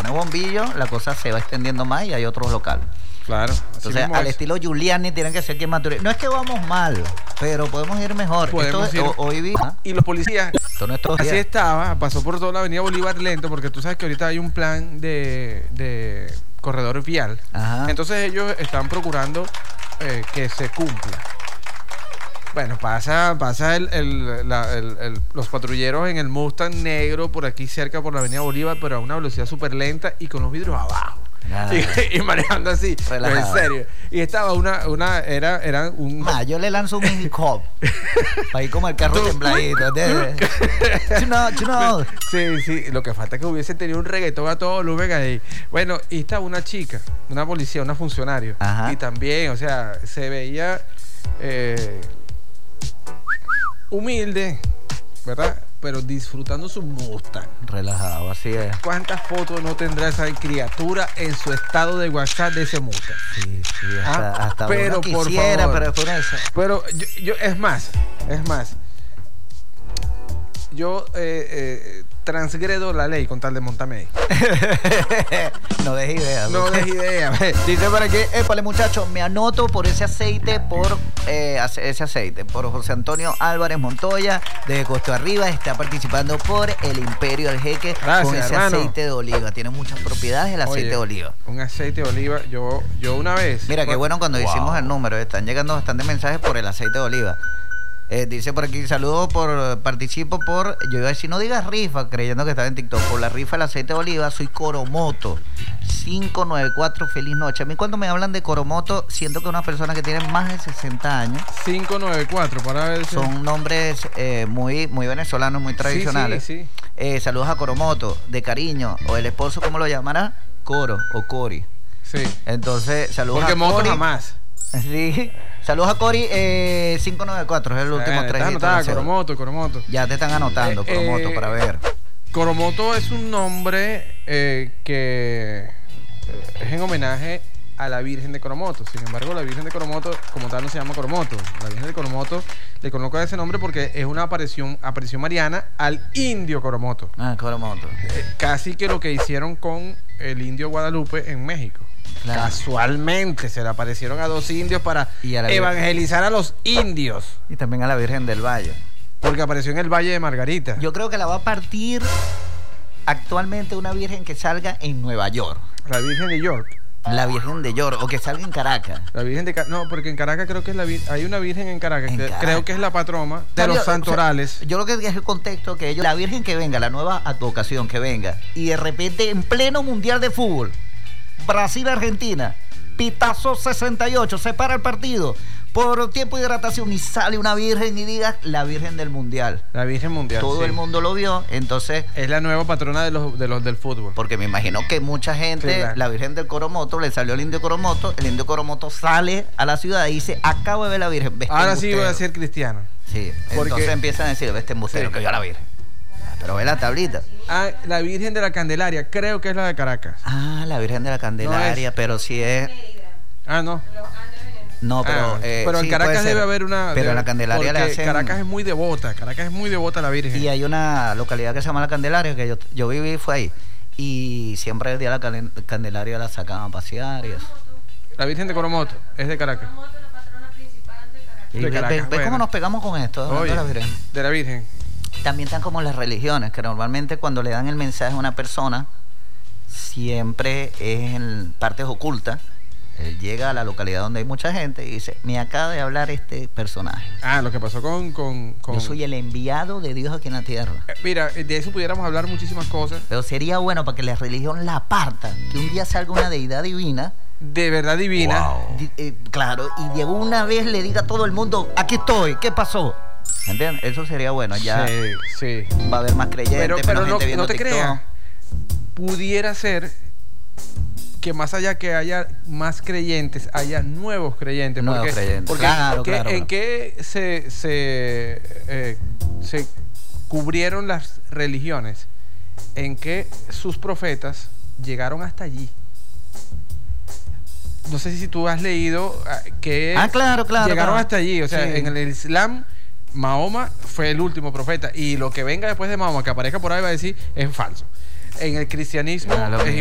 pone bombillo, la cosa se va extendiendo más y hay otros locales. Claro. Entonces, al estilo Giuliani, tienen que ser quien más turística. No es que vamos mal, pero podemos ir mejor. Podemos ir. Hoy vi. Y los policías, así estaba, pasó por toda la avenida Bolívar lento, porque tú sabes que ahorita hay un plan de corredor vial. Ajá. Entonces ellos están procurando que se cumpla. Bueno, pasa los patrulleros en el Mustang negro por aquí cerca por la avenida Bolívar, pero a una velocidad súper lenta y con los vidrios abajo. Y manejando así, en serio. Y estaba era un... yo le lanzo un mini cop para ir como el carro tembladito. Sí, lo que falta es que hubiese tenido un reggaetón a todo volumen ahí. Bueno, y estaba una chica, una policía, una funcionario. Ajá. Y también, o sea, se veía humilde, ¿verdad? Pero disfrutando su Mustang. Relajado, así es. ¿Cuántas fotos no tendrá esa criatura en su estado de WhatsApp de ese Mustang? Sí, hasta pero uno quisiera, por favor. pero por eso. Pero yo es más. Yo transgredo la ley con tal de montarme ahí. No dejes idea. No dejes idea. Dice por aquí, épale muchachos, me anoto por ese aceite, por José Antonio Álvarez Montoya, de Costa Arriba, está participando por el Imperio del Jeque. Gracias, con ese hermano. aceite de oliva. Tiene muchas propiedades el aceite de oliva. Un aceite de oliva, yo una vez. Mira, qué bueno cuando hicimos el número, están llegando bastantes mensajes por el aceite de oliva. Dice por aquí, saludos participo por, yo iba a decir, no digas rifa, creyendo que estaba en TikTok, por la rifa del aceite de oliva, soy Coromoto, 594, feliz noche. A mí cuando me hablan de Coromoto, siento que una persona que tiene más de 60 años. 594, para ver. Son nombres muy venezolanos, muy tradicionales. Sí. Saludos a Coromoto, de cariño, o el esposo, ¿cómo lo llamará? Coro o Cori. Sí. Entonces, saludos porque a Cori. Porque moto jamás. Sí. Saludos a Cori, 594, es el último 3 dígitos. Coromoto. Ya te están anotando, Coromoto, para ver. Coromoto es un nombre que es en homenaje a la Virgen de Coromoto. Sin embargo, la Virgen de Coromoto, como tal, no se llama Coromoto. La Virgen de Coromoto le conozco ese nombre porque es una aparición mariana al indio Coromoto. Coromoto. Casi que lo que hicieron con el indio Guadalupe en México. Claro. Casualmente se le aparecieron a dos indios para evangelizar a los indios. Y también a la Virgen del Valle. Porque apareció en el Valle de Margarita. Yo creo que la va a partir actualmente una virgen que salga en Nueva York. La Virgen de York. La Virgen de York, o que salga en Caracas. La Virgen de no, porque en Caracas creo que es hay una Virgen en Caracas, creo que es la patrona de los santorales. Yo creo que es el contexto que la Virgen que venga, la nueva advocación que venga, y de repente en pleno mundial de fútbol, Brasil-Argentina, pitazo 68, se para el partido por tiempo de hidratación y sale una virgen y digas la Virgen del Mundial. La Virgen Mundial. Todo el mundo lo vio, entonces es la nueva patrona de los del fútbol. Porque me imagino que mucha gente, la Virgen del Coromoto, le salió el indio Coromoto sale a la ciudad y dice, acabo de ver la Virgen. Ahora sí voy a ser cristiano. Sí, entonces empiezan a decir, ve este embustero, que vio a la Virgen. Pero ve la tablita. La Virgen de la Candelaria, creo que es la de Caracas. La Virgen de la Candelaria, pero sí es... no. No, pero... pero en Caracas debe haber una... Pero en la Candelaria le hacen... Caracas es muy devota a la Virgen. Y hay una localidad que se llama La Candelaria, que yo viví, fue ahí. Y siempre el día de la Candelaria la sacaban a pasear y eso. La Virgen de Coromoto es de Caracas. Y ¿ves cómo nos pegamos con esto? Oye, de la Virgen. También están como las religiones, que normalmente cuando le dan el mensaje a una persona, siempre es en partes ocultas. Él llega a la localidad donde hay mucha gente y dice, me acaba de hablar este personaje. Lo que pasó con... Yo soy el enviado de Dios aquí en la tierra. Mira, de eso pudiéramos hablar muchísimas cosas. Pero sería bueno para que la religión la aparta, que un día salga una deidad divina. De verdad divina. Wow. Claro, y de una vez le diga a todo el mundo, aquí estoy, ¿qué pasó? ¿Entiendes? Eso sería bueno, ya sí. Va a haber más creyentes, pero menos gente viendo no te TikTok. creas. Pudiera ser que más allá que haya más creyentes, haya nuevos creyentes. Porque claro. ¿en qué se cubrieron las religiones? En que sus profetas llegaron hasta allí. No sé si tú has leído que llegaron hasta allí. O sea, en el Islam, Mahoma fue el último profeta. Y lo que venga después de Mahoma, que aparezca por ahí, va a decir, es falso. En el cristianismo es